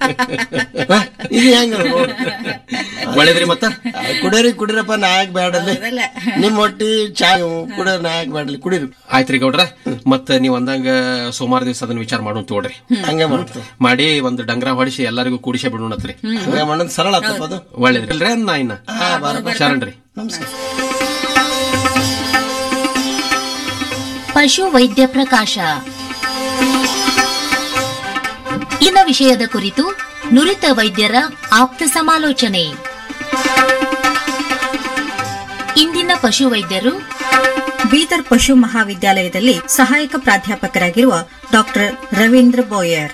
ಇದು ಹೆಂಗ ಒಳ್ಳೇದ್ರಿ. ಮತ್ತ ಕುಡಿರಪ್ಪ, ನಾಯಕ್ ಬ್ಯಾಡಲ್ಲಿ ನಿಮ್ ಒಟ್ಟಿ ಚಾ ಕುಡ ನಾಯಕ್ ಬ್ಯಾಡಲಿ ಕುಡಿರಿ. ಆಯ್ತ್ರಿ ಗೌಡ್ರ. ಮತ್ತ ನೀವ್ ಅಂದಂಗ ಸೋಮವಾರ ದಿವಸ ಅದನ್ನ ವಿಚಾರ ಮಾಡೋಣ ತೋಡ್ರಿ. ಹಂಗೆ ಮಾಡ್ತೀವಿ. ಮಾಡಿ ಒಂದ್ ಡಂಗ್ರ ಹೊಡಿಸಿ ಎಲ್ಲರಿಗೂ ಕೂಡಿಸೇ ಬಿಡೋಣತ್ರಿ. ಹಂಗೆ ಮಾಡೋದು ಸರಳ ಆತಪ್ಪ ಅದು. ಒಳ್ಳೇದ್ರಿ ಅಲ್ರಿ. ನಾ ಇನ್ನ ಶರಣ್ರಿ. ನಮಸ್ಕಾರ. ಪಶು ವೈದ್ಯ ಪ್ರಕಾಶ ಇನ್ನ ವಿಷಯದ ಕುರಿತು ನುರಿತ ವೈದ್ಯರ ಆಪ್ತ ಸಮಾಲೋಚನೆ. ಇಂದಿನ ಪಶು ವೈದ್ಯರು ಬೀದರ್ ಪಶು ಮಹಾವಿದ್ಯಾಲಯದಲ್ಲಿ ಸಹಾಯಕ ಪ್ರಾಧ್ಯಾಪಕರಾಗಿರುವ ಡಾಕ್ಟರ್ ರವೀಂದ್ರ ಬೋಯರ್.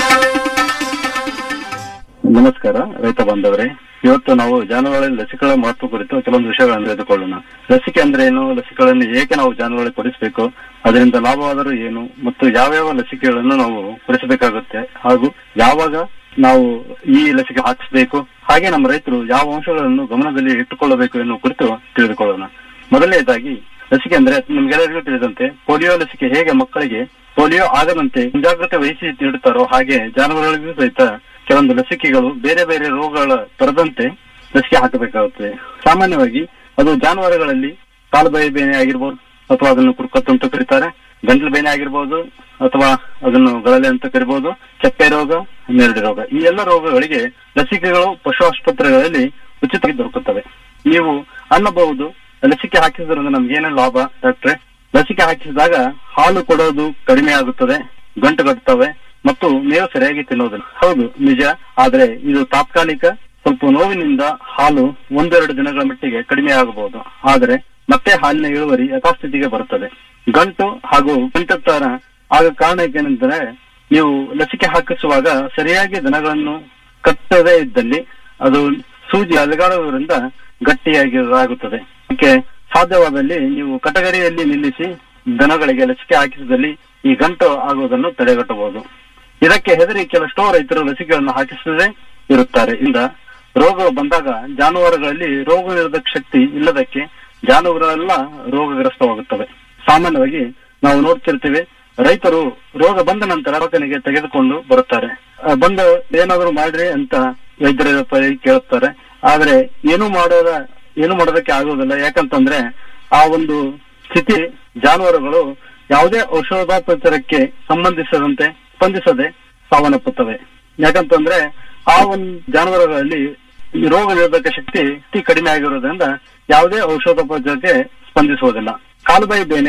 ನಮಸ್ಕಾರ ರೈತ ಬಾಂಧವರೇ. ಇವತ್ತು ನಾವು ಜಾನುವಾರುಗಳ ಲಸಿಕೆಗಳ ಮಹತ್ವ ಕುರಿತು ಕೆಲವೊಂದು ವಿಷಯಗಳನ್ನು ತಿಳಿದುಕೊಳ್ಳೋಣ. ಲಸಿಕೆ ಅಂದ್ರೆ ಏನು, ಲಸಿಕೆಗಳನ್ನು ಏಕೆ ನಾವು ಜಾನುವಾರುಗಳಿಗೆ ಕೊಡಿಸಬೇಕು, ಅದರಿಂದ ಲಾಭವಾದರೂ ಏನು, ಮತ್ತು ಯಾವ ಲಸಿಕೆಗಳನ್ನು ನಾವು ಕೊಡಿಸಬೇಕಾಗುತ್ತೆ, ಹಾಗೂ ಯಾವಾಗ ನಾವು ಈ ಲಸಿಕೆ ಹಾಕಿಸಬೇಕು, ಹಾಗೆ ನಮ್ಮ ರೈತರು ಯಾವ ಅಂಶಗಳನ್ನು ಗಮನದಲ್ಲಿ ಇಟ್ಟುಕೊಳ್ಳಬೇಕು ಎನ್ನುವ ಕುರಿತು ತಿಳಿದುಕೊಳ್ಳೋಣ. ಮೊದಲನೇದಾಗಿ ಲಸಿಕೆ ಅಂದ್ರೆ ನಿಮ್ಗೆಲ್ಲರಿಗೂ ತಿಳಿದಂತೆ ಪೋಲಿಯೋ ಲಸಿಕೆ ಹೇಗೆ ಮಕ್ಕಳಿಗೆ ಪೋಲಿಯೋ ಆಗದಂತೆ ಮುಂಜಾಗ್ರತೆ ವಹಿಸಿ ನೀಡುತ್ತಾರೋ ಹಾಗೆ ಜಾನುವಾರುಗಳಿಗೂ ಸಹಿತ ಕೆಲವೊಂದು ಲಸಿಕೆಗಳು ಬೇರೆ ಬೇರೆ ರೋಗಗಳ ತರದಂತೆ ಲಸಿಕೆ ಹಾಕಬೇಕಾಗುತ್ತದೆ. ಸಾಮಾನ್ಯವಾಗಿ ಅದು ಜಾನುವಾರುಗಳಲ್ಲಿ ಕಾಲುಬಾಯಿ ಬೇನೆ ಆಗಿರ್ಬೋದು, ಅಥವಾ ಅದನ್ನು ಕುರ್ಕತ್ತು ಅಂತ ಕರೀತಾರೆ, ಗಂಟಲು ಬೇನೆ ಆಗಿರ್ಬೋದು, ಅಥವಾ ಅದನ್ನು ಗಳಲೆ ಅಂತ ಕರಿಬಹುದು, ಚಪ್ಪೆ ರೋಗ, ನೆರಡಿ ರೋಗ, ಈ ಎಲ್ಲ ರೋಗಗಳಿಗೆ ಲಸಿಕೆಗಳು ಪಶು ಆಸ್ಪತ್ರೆಗಳಲ್ಲಿ ಉಚಿತವಾಗಿ ದೊರಕುತ್ತವೆ. ನೀವು ಅನ್ನಬಹುದು, ಲಸಿಕೆ ಹಾಕಿದ್ರಿಂದ ನಮ್ಗೆ ಏನೇನು ಲಾಭ ಡಾಕ್ಟ್ರೆ? ಲಸಿಕೆ ಹಾಕಿಸಿದಾಗ ಹಾಲು ಕೊಡೋದು ಕಡಿಮೆ ಆಗುತ್ತದೆ, ಗಂಟು ಕಟ್ಟುತ್ತವೆ ಮತ್ತು ಮೇವು ಸರಿಯಾಗಿ ತಿನ್ನೋದಿಲ್ಲ. ಹೌದು, ನಿಜ. ಆದ್ರೆ ಇದು ತಾತ್ಕಾಲಿಕ, ಸ್ವಲ್ಪ ನೋವಿನಿಂದ ಹಾಲು 1-2 ದಿನಗಳ ಮಟ್ಟಿಗೆ ಕಡಿಮೆ ಆಗಬಹುದು. ಆದರೆ ಮತ್ತೆ ಹಾಲಿನ ಇಳುವರಿ ಯಥಾಸ್ಥಿತಿಗೆ ಬರುತ್ತದೆ. ಗಂಟು ಹಾಗೂ ಗಂಟುತ್ತರ ಆಗ ಕಾರಣ ಏನೆಂದರೆ, ನೀವು ಲಸಿಕೆ ಹಾಕಿಸುವಾಗ ಸರಿಯಾಗಿ ದನಗಳನ್ನು ಕಟ್ಟದೇ ಇದ್ದಲ್ಲಿ ಅದು ಸೂಜಿ ಅಲುಗಾಡುವುದರಿಂದ ಗಟ್ಟಿಯಾಗಿ ಆಗುತ್ತದೆ. ಅದಕ್ಕೆ ಸಾಧ್ಯವಾದಲ್ಲಿ ನೀವು ಕಟಗರಿಯಲ್ಲಿ ನಿಲ್ಲಿಸಿ ದನಗಳಿಗೆ ಲಸಿಕೆ ಹಾಕಿಸಿದಲ್ಲಿ ಈ ಗಂಟು ಆಗುವುದನ್ನು ತಡೆಗಟ್ಟಬಹುದು. ಇದಕ್ಕೆ ಹೆದರಿ ಕೆಲಷ್ಟೋ ರೈತರು ಲಸಿಕೆಗಳನ್ನು ಹಾಕಿಸದೇ ಇರುತ್ತಾರೆ. ಇಂದ ರೋಗ ಬಂದಾಗ ಜಾನುವಾರುಗಳಲ್ಲಿ ರೋಗ ನಿರೋಧಕ ಶಕ್ತಿ ಇಲ್ಲದಕ್ಕೆ ಜಾನುವಾರುಗಳೆಲ್ಲ ರೋಗಗ್ರಸ್ತವಾಗುತ್ತವೆ. ಸಾಮಾನ್ಯವಾಗಿ ನಾವು ನೋಡ್ತಿರ್ತೀವಿ, ರೈತರು ರೋಗ ಬಂದ ನಂತರ ದವಾಖಾನೆಗೆ ತೆಗೆದುಕೊಂಡು ಬರುತ್ತಾರೆ. ಬಂದ ಏನಾದ್ರು ಮಾಡ್ರಿ ಅಂತ ವೈದ್ಯರ ಕೇಳುತ್ತಾರೆ. ಆದ್ರೆ ಏನು ಮಾಡೋದಕ್ಕೆ ಆಗೋದಿಲ್ಲ. ಯಾಕಂತಂದ್ರೆ ಆ ಒಂದು ಸ್ಥಿತಿ ಜಾನುವಾರುಗಳು ಯಾವುದೇ ಔಷಧೋಪಚಾರಕ್ಕೆ ಸಂಬಂಧಿಸದಂತೆ ಸ್ಪಂದಿಸದೆ ಸಾವನ್ನಪ್ಪುತ್ತವೆ. ಯಾಕಂತಂದ್ರೆ ಆ ಒಂದು ಜಾನುವಾರುಗಳಲ್ಲಿ ರೋಗ ನಿರೋಧಕ ಶಕ್ತಿ ಕಡಿಮೆ ಆಗಿರೋದ್ರಿಂದ ಯಾವುದೇ ಔಷಧೋಪಚಾರಕ್ಕೆ ಸ್ಪಂದಿಸುವುದಿಲ್ಲ. ಕಾಲುಬಾಯಿ ಬೇನೆ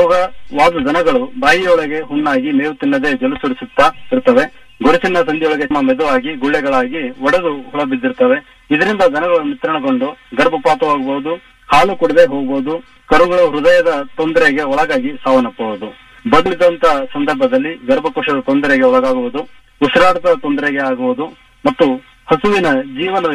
ರೋಗವಾದ ದನಗಳು ಬಾಯಿಯೊಳಗೆ ಹುಣ್ಣಾಗಿ ಮೇವು ತಿನ್ನದೆ ಜಲಸುರಿಸುತ್ತಾ ಇರ್ತವೆ. ಗೊರಸಿನ ಸಂಧಿಯೊಳಗೆ ಮೆದುವಾಗಿ ಗುಳ್ಳೆಗಳಾಗಿ ಒಡೆದು ಹುಳ ಬಿದ್ದಿರ್ತವೆ. ಇದರಿಂದ ದನಗಳು ಮಿಶ್ರಣಗೊಂಡು ಗರ್ಭಪಾತವಾಗಬಹುದು, ಹಾಲು ಕುಡದೆ ಹೋಗಬಹುದು, ಕರುಗಳು ಹೃದಯದ ತೊಂದರೆಗೆ ಒಳಗಾಗಿ ಸಾವನ್ನಪ್ಪಬಹುದು. ಬದಲಿದಂತ ಸಂದರ್ಭದಲ್ಲಿ ಗರ್ಭಕೋಶದ ತೊಂದರೆಗೆ ಒಳಗಾಗುವುದು, ಉಸಿರಾಟದ ತೊಂದರೆಗೆ ಆಗುವುದು ಮತ್ತು ಹಸುವಿನ ಜೀವನದ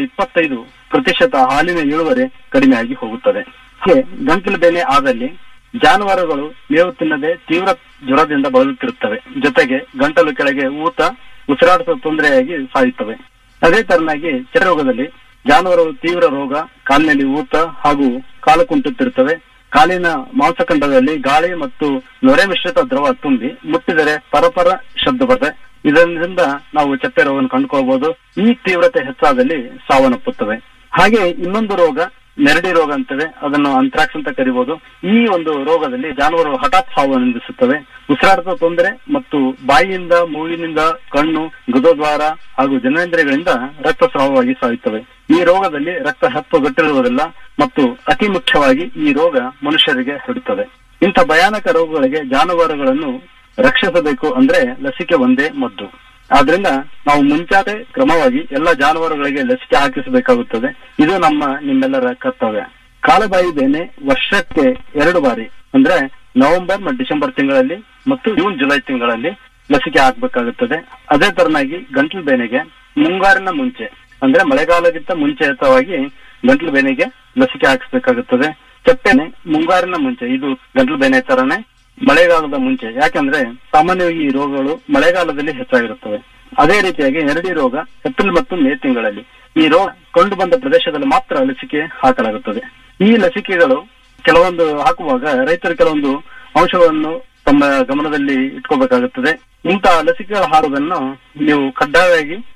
25% ಹಾಲಿನ ಇಳುವರಿ ಕಡಿಮೆಯಾಗಿ ಹೋಗುತ್ತದೆ. ಗಂಟಲು ಬೇನೆ ಆದಲ್ಲಿ ಜಾನುವಾರುಗಳು ಮೇವು ತಿನ್ನದೆ ತೀವ್ರ ಜ್ವರದಿಂದ ಬಳಲುತ್ತಿರುತ್ತವೆ. ಜೊತೆಗೆ ಗಂಟಲು ಕೆಳಗೆ ಊತ, ಉಸಿರಾಟದ ತೊಂದರೆಯಾಗಿ ಸಾಯುತ್ತವೆ. ಅದೇ ತರನಾಗಿ ಚರ್ಮರೋಗದಲ್ಲಿ ಜಾನುವಾರುಗಳು ತೀವ್ರ ರೋಗ, ಕಾಲಿನಲ್ಲಿ ಊತ ಹಾಗೂ ಕಾಲು ಕುಂಟುತ್ತಿರುತ್ತವೆ. ಕಾಲಿನ ಮಾಂಸಖಂಡದಲ್ಲಿ ಗಾಳಿ ಮತ್ತು ನೊರೆ ಮಿಶ್ರಿತ ದ್ರವ ತುಂಬಿ ಮುಟ್ಟಿದರೆ ಪರಪರ ಶಬ್ದ ಬರ್ತದೆ. ಇದರಿಂದ ನಾವು ಚಪ್ಪೆ ರೋಗವನ್ನು ಕಂಡುಕೊಳ್ಳಬಹುದು. ಈ ತೀವ್ರತೆ ಹೆಚ್ಚಾದಲ್ಲಿ ಸಾವನ್ನಪ್ಪುತ್ತವೆ. ಹಾಗೆ ಇನ್ನೊಂದು ರೋಗ ನೆರಡಿ ರೋಗ ಅಂತೇವೆ, ಅದನ್ನು ಅಂತ್ರಾಕ್ಸ್ ಅಂತ ಕರಿಬಹುದು. ಈ ಒಂದು ರೋಗದಲ್ಲಿ ಜಾನುವಾರು ಹಠಾತ್ ಸಾವನ್ನಪ್ಪಿಸುತ್ತವೆ. ಉಸಿರಾಟದ ತೊಂದರೆ ಮತ್ತು ಬಾಯಿಯಿಂದ, ಮೂಗಿನಿಂದ, ಕಣ್ಣು, ಗುದದ್ವಾರ ಹಾಗೂ ಜನನೇಂದ್ರಿಯಗಳಿಂದ ರಕ್ತಸ್ರಾವವಾಗಿ ಸಾಯುತ್ತವೆ. ಈ ರೋಗದಲ್ಲಿ ರಕ್ತ ಹೆಪ್ಪುಗಟ್ಟಿರುವುದಿಲ್ಲ ಮತ್ತು ಅತಿ ಮುಖ್ಯವಾಗಿ ಈ ರೋಗ ಮನುಷ್ಯರಿಗೆ ಹರಡುತ್ತದೆ. ಇಂಥ ಭಯಾನಕ ರೋಗಗಳಿಗೆ ಜಾನುವಾರುಗಳನ್ನು ರಕ್ಷಿಸಬೇಕು ಅಂದ್ರೆ ಲಸಿಕೆ ಒಂದೇ ಮದ್ದು. ಆದ್ರಿಂದ ನಾವು ಮುಂಚಾತೆ ಕ್ರಮವಾಗಿ ಎಲ್ಲ ಜಾನುವಾರುಗಳಿಗೆ ಲಸಿಕೆ ಹಾಕಿಸಬೇಕಾಗುತ್ತದೆ. ಇದು ನಿಮ್ಮೆಲ್ಲರ ಕರ್ತವ್ಯ. ಕಾಲುಬಾಯಿ ಬೇನೆ ವರ್ಷಕ್ಕೆ 2 ಬಾರಿ ಅಂದ್ರೆ ನವೆಂಬರ್ ಮತ್ತು ಡಿಸೆಂಬರ್ ತಿಂಗಳಲ್ಲಿ ಮತ್ತು ಜೂನ್ ಜುಲೈ ತಿಂಗಳಲ್ಲಿ ಲಸಿಕೆ ಹಾಕಬೇಕಾಗುತ್ತದೆ. ಅದೇ ತರನಾಗಿ ಗಂಟಲು ಬೇನೆಗೆ ಮುಂಗಾರಿನ ಮುಂಚೆ ಅಂದ್ರೆ ಮಳೆಗಾಲಕ್ಕಿಂತ ಮುಂಚಿತವಾಗಿ ಗಂಟಲು ಬೇನೆಗೆ ಲಸಿಕೆ ಹಾಕಿಸಬೇಕಾಗುತ್ತದೆ. ಚಪ್ಪೆನೆ ಮುಂಗಾರಿನ ಮುಂಚೆ, ಇದು ಗಂಟಲು ಬೇನೆ ತರನೇ ಮಳೆಗಾಲದ ಮುಂಚೆ. ಯಾಕಂದ್ರೆ ಸಾಮಾನ್ಯವಾಗಿ ಈ ರೋಗಗಳು ಮಳೆಗಾಲದಲ್ಲಿ ಹೆಚ್ಚಾಗಿರುತ್ತವೆ. ಅದೇ ರೀತಿಯಾಗಿ ನೆರಡಿ ರೋಗ ಏಪ್ರಿಲ್ ಮತ್ತು ಮೇ ತಿಂಗಳಲ್ಲಿ. ಈ ರೋಗ ಕಂಡು ಬಂದ ಪ್ರದೇಶದಲ್ಲಿ ಮಾತ್ರ ಲಸಿಕೆ ಹಾಕಲಾಗುತ್ತದೆ. ಈ ಲಸಿಕೆಗಳು ಕೆಲವೊಂದು ಹಾಕುವಾಗ ರೈತರು ಕೆಲವೊಂದು ಅಂಶಗಳನ್ನು ತಮ್ಮ ಗಮನದಲ್ಲಿ ಇಟ್ಕೋಬೇಕಾಗುತ್ತದೆ. ಇಂತಹ ಲಸಿಕೆಗಳು ಹಾಕುವುದನ್ನು ನೀವು ಕಡ್ಡಾಯವಾಗಿ